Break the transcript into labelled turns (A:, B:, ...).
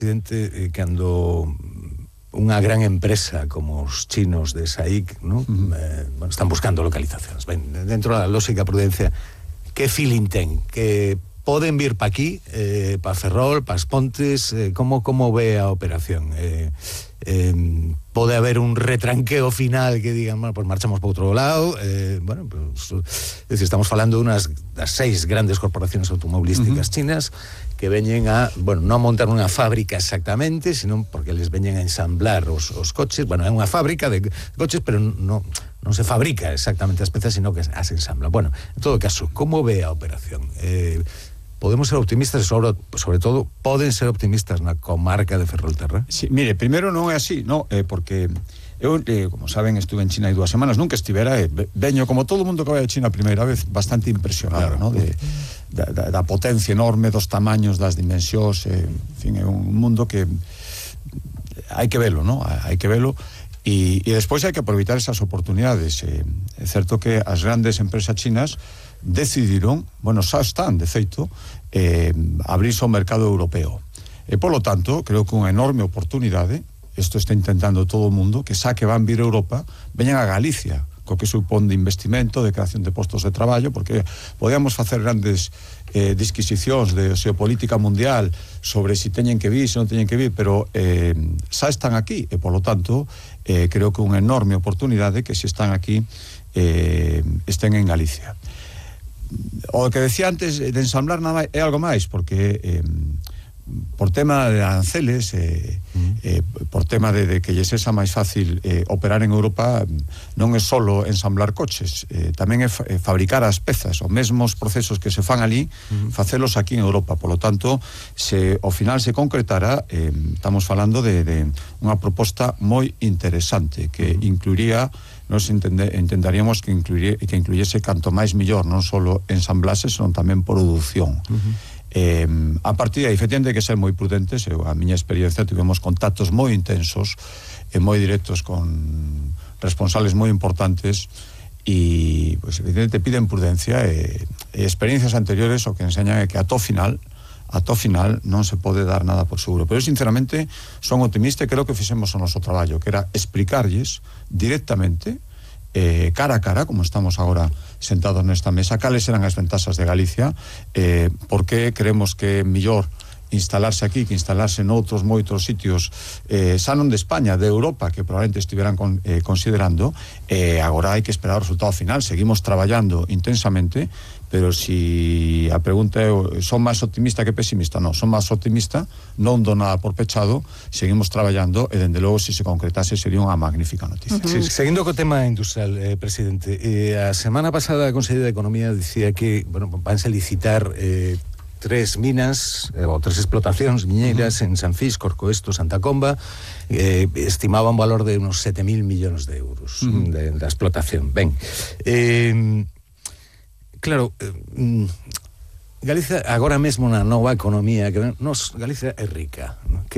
A: cando unha gran empresa como os chinos de SAIC, ¿no? Bueno, están buscando localizacións. Ben, dentro da lógica prudencia, que feeling ten? Que poden vir pa aquí, pa Ferrol, pa As Pontes, como ve a operación? Pode haber un retranqueo final que digan, bueno, pues marchamos para outro lado, bueno, pues, es decir, estamos falando das 6 grandes corporaciones automobilísticas chinas que veñen a, bueno, non montar unha fábrica exactamente, sino porque les veñen a ensamblar os coches. Bueno, é unha fábrica de coches, pero non se fabrica exactamente as pezas, sino que as ensambla. Bueno, en todo caso, como ve a operación? Podemos ser optimistas e sobre todo poden ser optimistas na comarca de Ferrolterra?
B: Sí, mire, primeiro non é así, no, porque eu, como saben, estuve en China hai 2 semanas, nunca estivera, veño como todo o mundo que vai a China a primeira vez, bastante impresionado, claro, no, da potencia enorme, dos tamaños, das dimensións, en fin, é un mundo que hai que velo, no? Hai que velo. E despois hai que aproveitar esas oportunidades. É certo que as grandes empresas chinas decidiron, bueno, xa están, de feito, abrirse ao mercado europeo. E, polo tanto, creo que unha enorme oportunidade, isto está intentando todo o mundo, que xa que van vir a Europa, veñan a Galicia, co que supón de investimento, de creación de postos de traballo, porque podíamos facer grandes disquisicións de xeopolítica mundial sobre si teñen que vir, se non teñen que vir, pero xa están aquí, e, polo tanto, creo que unha enorme oportunidade que se están aquí estén en Galicia. O que decía antes de ensamblar nada é algo máis, porque por tema de aranceles, por tema de que lles sexa máis fácil operar en Europa, non é solo ensamblar coches, tamén é fabricar as pezas, os mesmos procesos que se fan ali, facelos aquí en Europa. Polo tanto, se ao final se concretara, estamos falando de unha proposta moi interesante que incluiría, nos entenderíamos que incluyese canto máis millor, non solo ensamblaxe, senón tamén produción. A partir de aí, efectivamente, hai que ser moi prudentes. A miña experiencia, tivemos contactos moi intensos e moi directos con responsables moi importantes e, pues, evidentemente, piden prudencia e experiencias anteriores o que enseñan é que a to final non se pode dar nada por seguro. Pero, sinceramente, son optimista e creo que fixemos o noso traballo, que era explicarlles directamente, cara a cara, como estamos agora sentados nesta mesa, cales eran as ventaxas de Galicia, porque creemos que é mellor instalarse aquí que instalarse noutros moitos sitios, xa non de España, de Europa, que probablemente estiveran considerando. Agora hai que esperar o resultado final. Seguimos traballando intensamente, pero si a pregunta é, son máis optimista que pesimista? Non, son máis optimista, non do nada por pechado, seguimos traballando e, dende logo, se concretase, sería unha magnífica noticia.
A: Sí, seguindo co tema industrial, presidente, a semana pasada a Conselleira de Economía dicía que, bueno, vanse licitar 3 minas ou 3 explotacións miñeiras en San Fis, Corcoesto, Santa Comba, estimaba un valor de unos 7.000 millóns de euros da explotación. Ben, claro, Galicia agora mesmo na nova economía que Galicia é rica, ¿no?